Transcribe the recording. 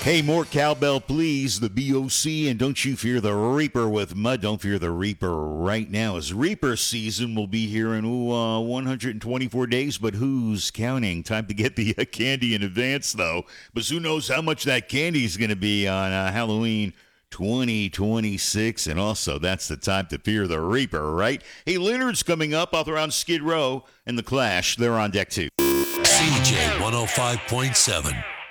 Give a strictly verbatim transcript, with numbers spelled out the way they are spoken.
Hey, more cowbell, please. The B O C, and don't you fear the Reaper with mud. Don't fear the Reaper right now, as Reaper season will be here in ooh, uh, one hundred twenty-four days, but who's counting? Time to get the uh, candy in advance, though, because who knows how much that candy is going to be on uh, Halloween twenty twenty-six, and also that's the time to fear the Reaper, right? Hey, Leonard's coming up off around Skid Row, and The Clash, they're on deck too. C J one oh five point seven.